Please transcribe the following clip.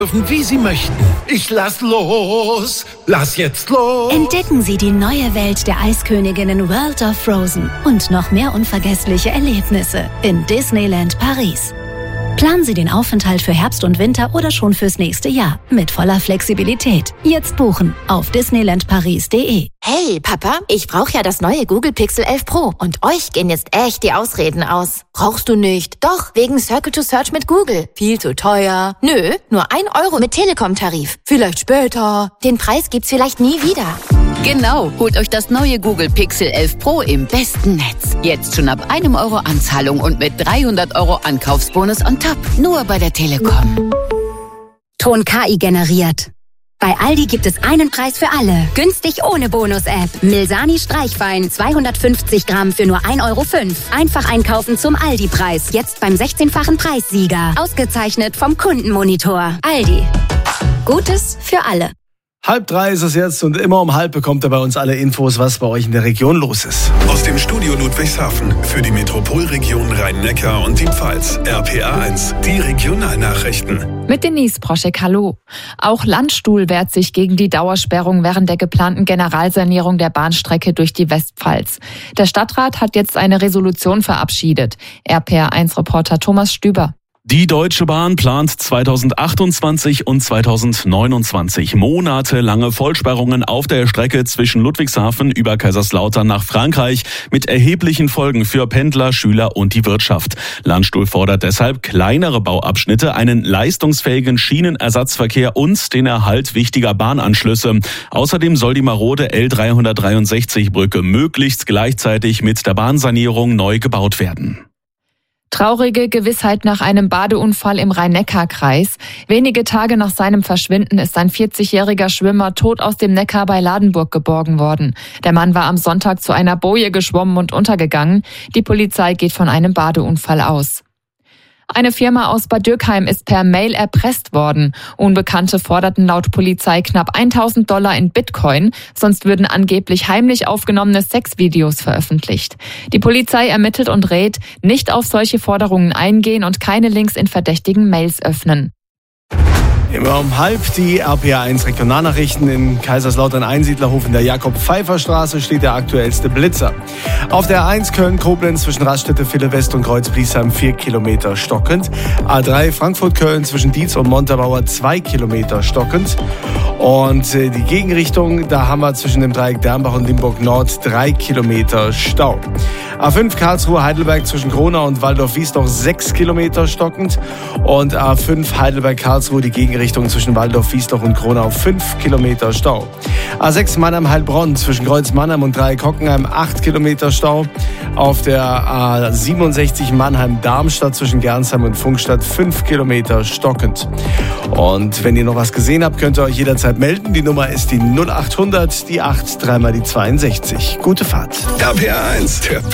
Wie Sie möchten. Ich lass los. Lass jetzt los. Entdecken Sie die neue Welt der Eisköniginnen World of Frozen und noch mehr unvergessliche Erlebnisse in Disneyland Paris. Planen Sie den Aufenthalt für Herbst und Winter oder schon fürs nächste Jahr mit voller Flexibilität. Jetzt buchen auf disneylandparis.de. Hey, Papa, ich brauche ja das neue Google Pixel 11 Pro und euch gehen jetzt echt die Ausreden aus. Brauchst du nicht? Doch, wegen Circle to Search mit Google. Viel zu teuer. Nö, nur 1 Euro mit Telekom-Tarif. Vielleicht später. Den Preis gibt's vielleicht nie wieder. Genau, holt euch das neue Google Pixel 11 Pro im besten Netz. Jetzt schon ab 1 Euro Anzahlung und mit 300 Euro Ankaufsbonus on top. Nur bei der Telekom. Ton KI generiert. Bei Aldi gibt es einen Preis für alle. Günstig ohne Bonus-App. Milsani Streichwein 250 Gramm für nur 1,05 Euro. Einfach einkaufen zum Aldi-Preis. Jetzt beim 16-fachen Preissieger. Ausgezeichnet vom Kundenmonitor. Aldi. Gutes für alle. 2:30 ist es jetzt und immer um 2:30 bekommt ihr bei uns alle Infos, was bei euch in der Region los ist. Aus dem Studio Ludwigshafen für die Metropolregion Rhein-Neckar und die Pfalz. RPA 1, die Regionalnachrichten. Mit Denise Proschek, hallo. Auch Landstuhl wehrt sich gegen die Dauersperrung während der geplanten Generalsanierung der Bahnstrecke durch die Westpfalz. Der Stadtrat hat jetzt eine Resolution verabschiedet. RPA1-Reporter Thomas Stüber. Die Deutsche Bahn plant 2028 und 2029 monatelange Vollsperrungen auf der Strecke zwischen Ludwigshafen über Kaiserslautern nach Frankreich mit erheblichen Folgen für Pendler, Schüler und die Wirtschaft. Landstuhl fordert deshalb kleinere Bauabschnitte, einen leistungsfähigen Schienenersatzverkehr und den Erhalt wichtiger Bahnanschlüsse. Außerdem soll die marode L363-Brücke möglichst gleichzeitig mit der Bahnsanierung neu gebaut werden. Traurige Gewissheit nach einem Badeunfall im Rhein-Neckar-Kreis. Wenige Tage nach seinem Verschwinden ist ein 40-jähriger Schwimmer tot aus dem Neckar bei Ladenburg geborgen worden. Der Mann war am Sonntag zu einer Boje geschwommen und untergegangen. Die Polizei geht von einem Badeunfall aus. Eine Firma aus Bad Dürkheim ist per Mail erpresst worden. Unbekannte forderten laut Polizei knapp $1.000 in Bitcoin, sonst würden angeblich heimlich aufgenommene Sexvideos veröffentlicht. Die Polizei ermittelt und rät, nicht auf solche Forderungen eingehen und keine Links in verdächtigen Mails öffnen. Immer um 2:30 die RPA1 Regionalnachrichten. In Kaiserslautern Einsiedlerhof in der Jakob-Pfeiffer-Straße steht der aktuellste Blitzer. Auf der A1 Köln-Koblenz zwischen Raststätte Ville West und Kreuz-Bliesheim 4 Kilometer stockend. A3 Frankfurt-Köln zwischen Dietz und Montabaur 2 Kilometer stockend. Und die Gegenrichtung, da haben wir zwischen dem Dreieck Dernbach und Limburg Nord 3 Kilometer Stau. A5 Karlsruhe-Heidelberg zwischen Gronau und Waldorf-Wiesloch 6 Kilometer stockend. Und A5 Heidelberg-Karlsruhe, die Gegenrichtung zwischen Waldorf-Wiesloch und Gronau 5 Kilometer Stau. A6 Mannheim-Heilbronn zwischen Kreuz-Mannheim und Dreieck-Hockenheim 8 Kilometer Stau. Auf der A67 Mannheim-Darmstadt zwischen Gernsheim und Funkstadt 5 Kilometer stockend. Und wenn ihr noch was gesehen habt, könnt ihr euch jederzeit melden. Die Nummer ist die 0800, die 8, dreimal die 62. Gute Fahrt. RPA 1, der